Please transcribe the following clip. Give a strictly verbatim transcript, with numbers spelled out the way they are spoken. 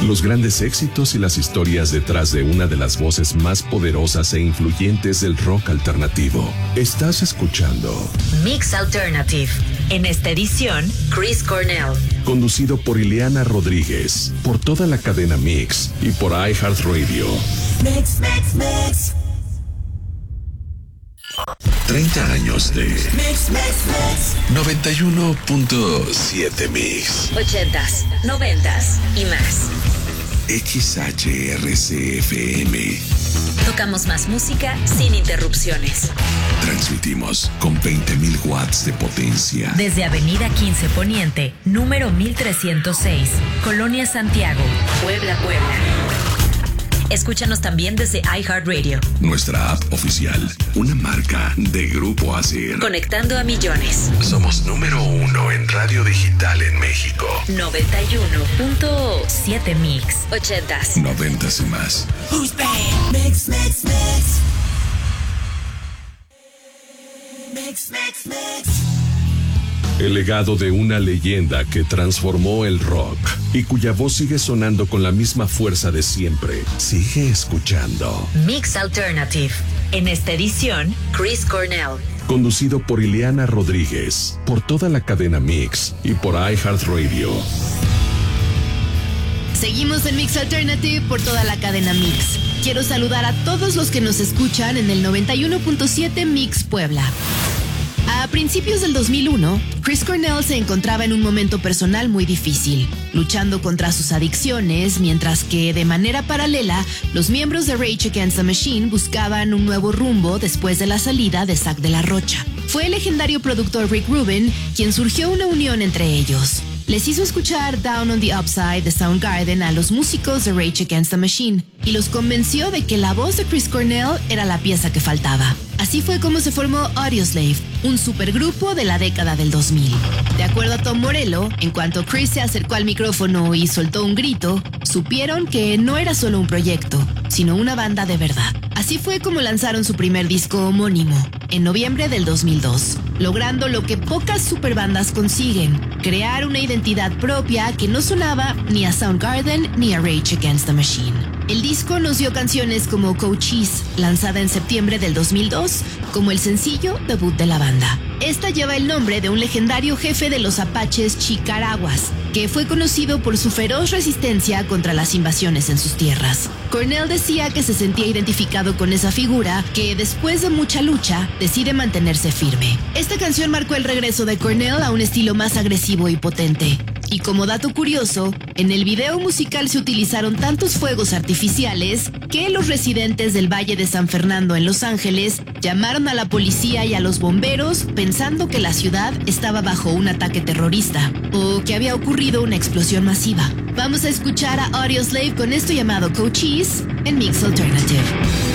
Los grandes éxitos y las historias detrás de una de las voces más poderosas e influyentes del rock alternativo. Estás escuchando Mix Alternative. En esta edición, Chris Cornell. Conducido por Ileana Rodríguez, por toda la cadena Mix y por iHeartRadio. Mix, mix, mix. treinta años de Mix, mix, mix. noventa y uno punto siete Mix. ochentas, noventas y más. X H R C F M. Tocamos más música sin interrupciones. Transmitimos con veinte mil watts de potencia. Desde Avenida quince Poniente, número mil trescientos seis, Colonia Santiago, Puebla, Puebla. Escúchanos también desde iHeartRadio. Nuestra app oficial, una marca de Grupo Asir. Conectando a millones. Somos número uno en radio digital en México. noventa y uno punto siete Mix. ochentas. Noventas y más. Who's bad? Mix, mix, mix. Mix, mix, mix. El legado de una leyenda que transformó el rock y cuya voz sigue sonando con la misma fuerza de siempre. Sigue escuchando Mix Alternative. En esta edición, Chris Cornell. Conducido por Ileana Rodríguez, por toda la cadena Mix y por iHeartRadio. Seguimos en Mix Alternative por toda la cadena Mix. Quiero saludar a todos los que nos escuchan en el noventa y uno punto siete Mix Puebla. A principios del dos mil uno, Chris Cornell se encontraba en un momento personal muy difícil, luchando contra sus adicciones, mientras que, de manera paralela, los miembros de Rage Against the Machine buscaban un nuevo rumbo después de la salida de Zack de la Rocha. Fue el legendario productor Rick Rubin quien surgió una unión entre ellos. Les hizo escuchar Down on the Upside de Soundgarden a los músicos de Rage Against the Machine y los convenció de que la voz de Chris Cornell era la pieza que faltaba. Así fue como se formó Audioslave, un supergrupo de la década del dos mil. De acuerdo a Tom Morello, en cuanto Chris se acercó al micrófono y soltó un grito, supieron que no era solo un proyecto, sino una banda de verdad. Así fue como lanzaron su primer disco homónimo, en noviembre del dos mil dos, logrando lo que pocas superbandas consiguen, crear una identidad propia que no sonaba ni a Soundgarden ni a Rage Against the Machine. El disco nos dio canciones como Cochise, lanzada en septiembre del dos mil dos, como el sencillo debut de la banda. Esta lleva el nombre de un legendario jefe de los apaches Chicaraguas, que fue conocido por su feroz resistencia contra las invasiones en sus tierras. Cornell decía que se sentía identificado con esa figura que, después de mucha lucha, decide mantenerse firme. Esta canción marcó el regreso de Cornell a un estilo más agresivo y potente. Y como dato curioso, en el video musical se utilizaron tantos fuegos artificiales que los residentes del Valle de San Fernando en Los Ángeles llamaron a la policía y a los bomberos pensando que la ciudad estaba bajo un ataque terrorista o que había ocurrido una explosión masiva. Vamos a escuchar a Audioslave con esto llamado Cochise en Mix Alternative.